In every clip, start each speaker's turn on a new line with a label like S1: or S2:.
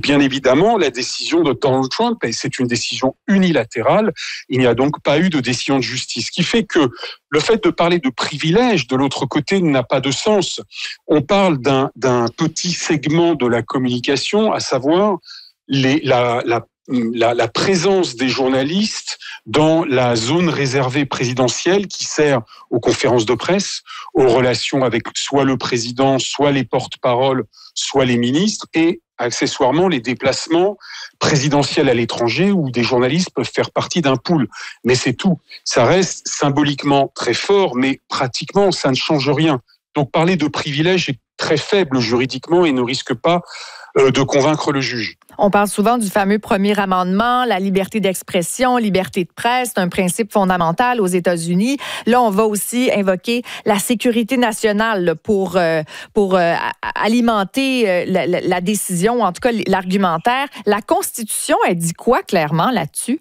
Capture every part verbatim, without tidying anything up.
S1: bien évidemment, la décision de Donald Trump, c'est une décision unilatérale. Il n'y a donc pas eu de décision de justice. Ce qui fait que le fait de parler de privilèges de l'autre côté n'a pas de sens. On parle d'un, d'un petit segment de la communication, à savoir les, la, la La, la présence des journalistes dans la zone réservée présidentielle qui sert aux conférences de presse, aux relations avec soit le président, soit les porte-paroles, soit les ministres, et accessoirement les déplacements présidentiels à l'étranger où des journalistes peuvent faire partie d'un pool. Mais c'est tout. Ça reste symboliquement très fort, mais pratiquement, ça ne change rien. Donc parler de privilège est très faible juridiquement et ne risque pas euh, de convaincre le juge.
S2: On parle souvent du fameux premier amendement, la liberté d'expression, liberté de presse, c'est un principe fondamental aux États-Unis. Là, on va aussi invoquer la sécurité nationale pour, euh, pour euh, alimenter la, la, la décision, en tout cas l'argumentaire. La Constitution, elle dit quoi clairement là-dessus?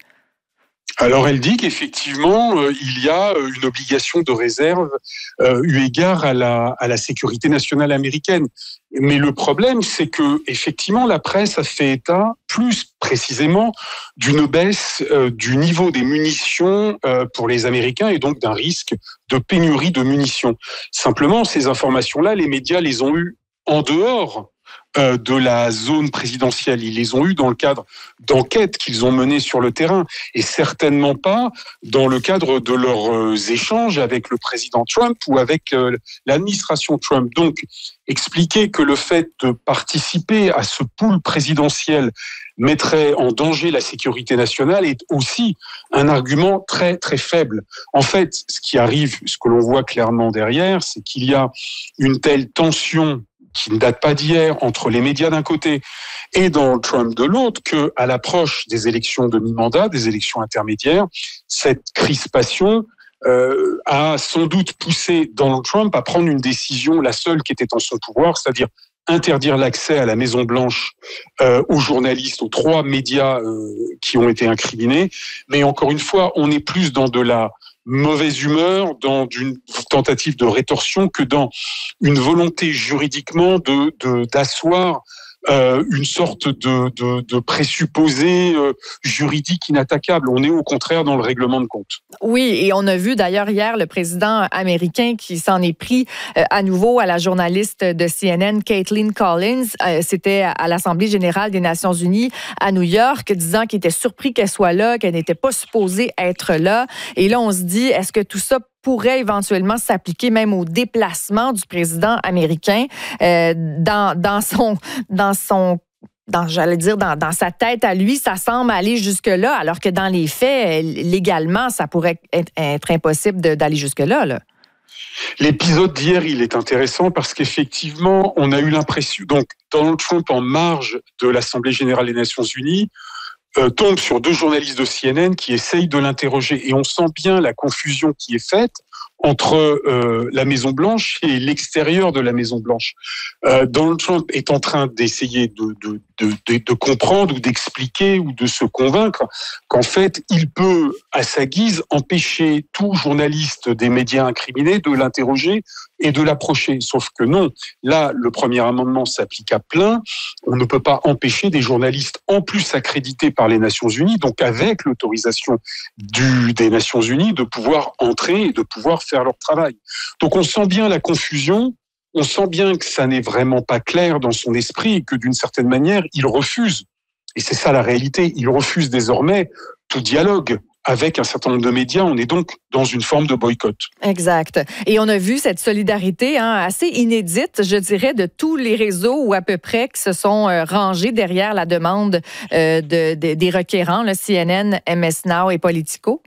S1: Alors, elle dit qu'effectivement, euh, il y a une obligation de réserve euh, eu égard à la, à la sécurité nationale américaine. Mais le problème, c'est que effectivement, la presse a fait état, plus précisément, d'une baisse euh, du niveau des munitions euh, pour les Américains et donc d'un risque de pénurie de munitions. Simplement, ces informations-là, les médias les ont eues en dehors Euh, de la zone présidentielle. Ils les ont eus dans le cadre d'enquêtes qu'ils ont menées sur le terrain et certainement pas dans le cadre de leurs euh, échanges avec le président Trump ou avec euh, l'administration Trump. Donc, expliquer que le fait de participer à ce pool présidentiel mettrait en danger la sécurité nationale est aussi un argument très, très faible. En fait, ce qui arrive, ce que l'on voit clairement derrière, c'est qu'il y a une telle tension qui ne date pas d'hier, entre les médias d'un côté et Donald Trump de l'autre, qu'à l'approche des élections de mi-mandat, des élections intermédiaires, cette crispation euh, a sans doute poussé Donald Trump à prendre une décision, la seule qui était en son pouvoir, c'est-à-dire interdire l'accès à la Maison-Blanche euh, aux journalistes, aux trois médias euh, qui ont été incriminés. Mais encore une fois, on est plus dans de la mauvaise humeur, dans une tentative de rétorsion que dans une volonté juridiquement de, de d'asseoir euh, une sorte de, de, de présupposé euh, juridique inattaquable. On est au contraire dans le règlement de compte.
S2: Oui, et on a vu d'ailleurs hier le président américain qui s'en est pris euh, à nouveau à la journaliste de C N N, Kaitlan Collins. Euh, c'était à l'Assemblée générale des Nations unies à New York, disant qu'il était surpris qu'elle soit là, qu'elle n'était pas supposée être là. Et là, on se dit, est-ce que tout ça pourrait éventuellement s'appliquer même au déplacement du président américain euh, dans, dans son... Dans son Dans, j'allais dire, dans, dans sa tête à lui, ça semble aller jusque-là, alors que dans les faits, légalement, ça pourrait être, être impossible de, d'aller jusque-là, là.
S1: L'épisode d'hier, il est intéressant parce qu'effectivement, on a eu l'impression... Donc, Donald Trump, en marge de l'Assemblée générale des Nations unies, euh, tombe sur deux journalistes de C N N qui essayent de l'interroger. Et on sent bien la confusion qui est faite entre euh, la Maison-Blanche et l'extérieur de la Maison-Blanche. Euh, Donald Trump est en train d'essayer de, de, de, de, de comprendre ou d'expliquer ou de se convaincre qu'en fait, il peut, à sa guise, empêcher tout journaliste des médias incriminés de l'interroger et de l'approcher. Sauf que non, là, le premier amendement s'applique à plein. On ne peut pas empêcher des journalistes en plus accrédités par les Nations Unies, donc avec l'autorisation du, des Nations Unies, de pouvoir entrer et de pouvoir faire leur travail. Donc on sent bien la confusion, on sent bien que ça n'est vraiment pas clair dans son esprit et que d'une certaine manière, il refuse, et c'est ça la réalité, il refuse désormais tout dialogue avec un certain nombre de médias. On est donc dans une forme de boycott.
S2: Exact. Et on a vu cette solidarité hein, assez inédite, je dirais, de tous les réseaux ou à peu près qui se sont euh, rangés derrière la demande euh, de, de, des requérants, le C N N, M S Now et Politico.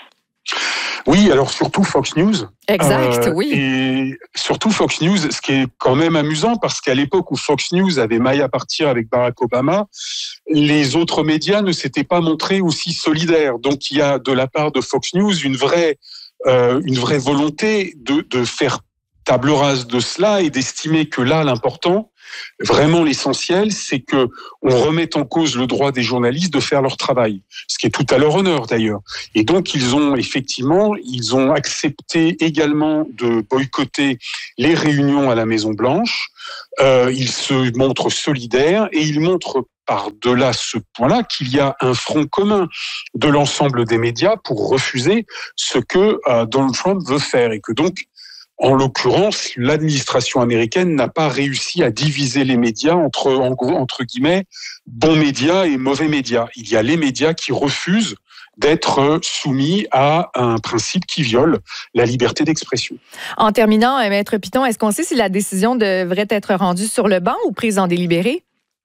S1: Oui, alors surtout Fox News.
S2: Exact, euh, oui.
S1: Et surtout Fox News, ce qui est quand même amusant, parce qu'à l'époque où Fox News avait maille à partir avec Barack Obama, les autres médias ne s'étaient pas montrés aussi solidaires. Donc il y a de la part de Fox News une vraie, euh, une vraie volonté de, de faire table rase de cela et d'estimer que là, l'important, vraiment l'essentiel, c'est que on remette en cause le droit des journalistes de faire leur travail, ce qui est tout à leur honneur d'ailleurs. Et donc ils ont effectivement, ils ont accepté également de boycotter les réunions à la Maison Blanche. Euh, ils se montrent solidaires et ils montrent par-delà ce point-là qu'il y a un front commun de l'ensemble des médias pour refuser ce que euh, Donald Trump veut faire et que donc, en l'occurrence, l'administration américaine n'a pas réussi à diviser les médias entre, en gros, entre guillemets, bons médias et mauvais médias. Il y a les médias qui refusent d'être soumis à un principe qui viole la liberté d'expression.
S2: En terminant, Maître Piton, est-ce qu'on sait si la décision devrait être rendue sur le banc ou prise en délibéré?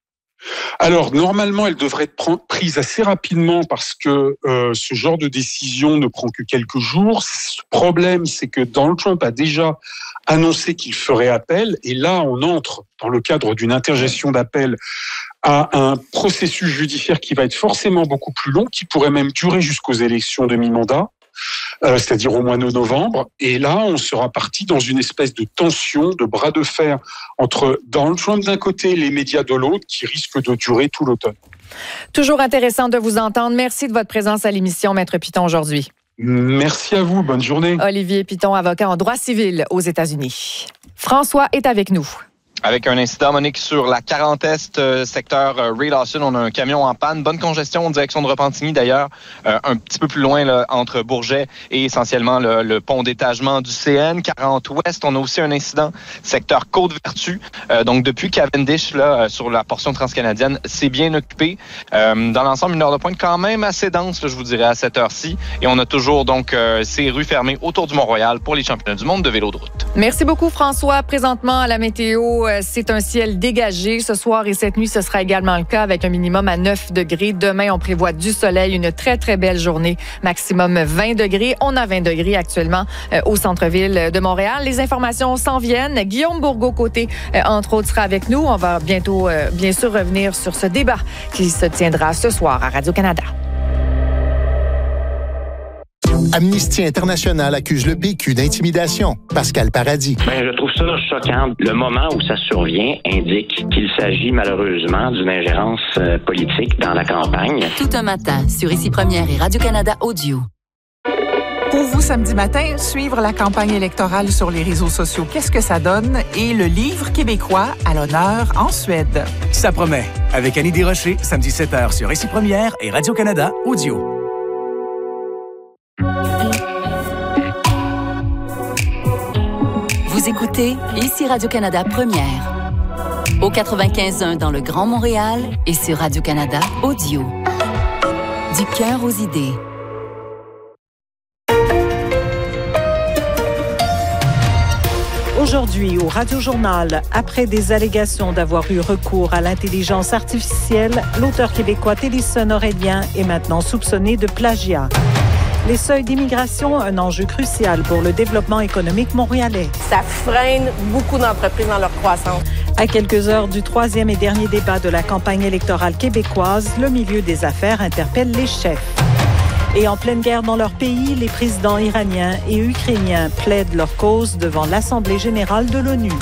S1: Alors, normalement, elle devrait être prise assez rapidement parce que euh, ce genre de décision ne prend que quelques jours. Le problème, c'est que Donald Trump a déjà annoncé qu'il ferait appel. Et là, on entre dans le cadre d'une interjection d'appel à un processus judiciaire qui va être forcément beaucoup plus long, qui pourrait même durer jusqu'aux élections de mi-mandat. Euh, c'est-à-dire au mois de novembre. Et là, on sera parti dans une espèce de tension, de bras de fer entre Donald Trump d'un côté et les médias de l'autre, qui risque de durer tout l'automne.
S2: Toujours intéressant de vous entendre. Merci de votre présence à l'émission, Maître Piton, aujourd'hui.
S1: Merci à vous. Bonne journée.
S2: Olivier Piton, avocat en droit civil aux États-Unis. François est avec nous.
S3: Avec un incident, Monique, sur la quarante Est, euh, secteur euh, Ray Lawson, on a un camion en panne. Bonne congestion en direction de Repentigny, d'ailleurs. Euh, un petit peu plus loin, là, entre Bourget et essentiellement le, le pont d'étagement du C N. quarante Ouest, on a aussi un incident, secteur Côte-Vertu. Euh, donc, depuis Cavendish, là, sur la portion transcanadienne, c'est bien occupé. Euh, dans l'ensemble, une heure de pointe quand même assez dense, là, je vous dirais, à cette heure-ci. Et on a toujours, donc, euh, ces rues fermées autour du Mont-Royal pour les championnats du monde de vélo de route.
S2: Merci beaucoup, François. Présentement, à la météo, c'est un ciel dégagé. Ce soir et cette nuit, ce sera également le cas avec un minimum à neuf degrés. Demain, on prévoit du soleil, une très, très belle journée. Maximum vingt degrés. On a vingt degrés actuellement euh, au centre-ville de Montréal. Les informations s'en viennent. Guillaume Bourgault-Côté, euh, entre autres, sera avec nous. On va bientôt, euh, bien sûr, revenir sur ce débat qui se tiendra ce soir à Radio-Canada.
S4: Amnesty International accuse le P Q d'intimidation. Pascal Paradis.
S5: Ben, je trouve ça choquant. Le moment où ça survient indique qu'il s'agit malheureusement d'une ingérence euh, politique dans la campagne.
S6: Tout un matin sur Ici Première et Radio-Canada Audio.
S7: Pour vous, samedi matin, suivre la campagne électorale sur les réseaux sociaux, qu'est-ce que ça donne? Et le livre québécois à l'honneur en Suède.
S8: Ça promet. Avec Annie Desrochers, samedi sept heures sur Ici Première et Radio-Canada Audio.
S6: Vous écoutez Ici Radio-Canada Première. Au quatre-vingt-quinze un dans le Grand Montréal et sur Radio-Canada Audio. Du cœur aux idées.
S9: Aujourd'hui, au Radio-Journal, après des allégations d'avoir eu recours à l'intelligence artificielle, l'auteur québécois Télisson Aurélien est maintenant soupçonné de plagiat. Les seuils d'immigration, un enjeu crucial pour le développement économique montréalais.
S10: Ça freine beaucoup d'entreprises dans leur croissance.
S9: À quelques heures du troisième et dernier débat de la campagne électorale québécoise, le milieu des affaires interpelle les chefs. Et en pleine guerre dans leur pays, les présidents iraniens et ukrainiens plaident leur cause devant l'Assemblée générale de l'ONU.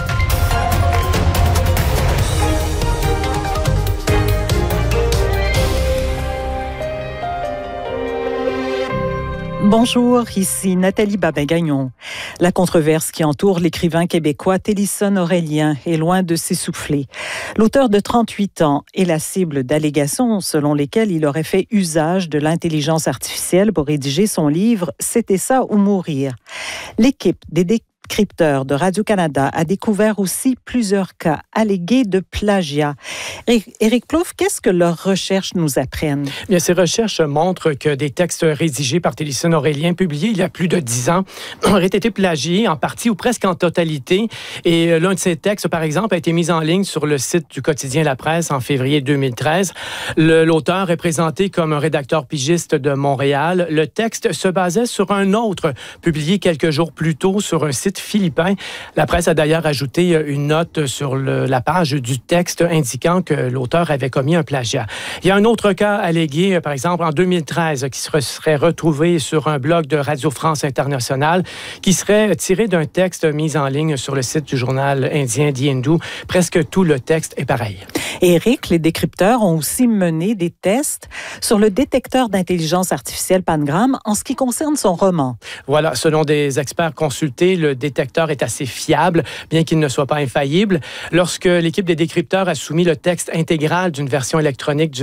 S9: Bonjour, ici Nathalie Babin-Gagnon. La controverse qui entoure l'écrivain québécois Télisson Aurélien est loin de s'essouffler. L'auteur de trente-huit ans est la cible d'allégations selon lesquelles il aurait fait usage de l'intelligence artificielle pour rédiger son livre « C'était ça ou mourir ». L'équipe des décrypteurs de Radio-Canada a découvert aussi plusieurs cas allégués de plagiat. Éric Plouffe, qu'est-ce que leurs recherches nous apprennent?
S11: Bien, ces recherches montrent que des textes rédigés par Télisson Aurélien, publiés il y a plus de dix ans, auraient été plagiés en partie ou presque en totalité. Et l'un de ces textes, par exemple, a été mis en ligne sur le site du quotidien La Presse en février deux mille treize. Le, l'auteur est présenté comme un rédacteur pigiste de Montréal. Le texte se basait sur un autre, publié quelques jours plus tôt sur un site philippin. La Presse a d'ailleurs ajouté une note sur le, la page du texte indiquant que l'auteur avait commis un plagiat. Il y a un autre cas allégué, par exemple, en deux mille treize, qui serait retrouvé sur un blog de Radio France Internationale, qui serait tiré d'un texte mis en ligne sur le site du journal indien The Hindu. Presque tout le texte est pareil.
S9: Éric, les décrypteurs ont aussi mené des tests sur le détecteur d'intelligence artificielle Pangram en ce qui concerne son roman.
S11: Voilà, selon des experts consultés, le détecteur est assez fiable, bien qu'il ne soit pas infaillible. Lorsque l'équipe des décrypteurs a soumis le texte intégral d'une version électronique du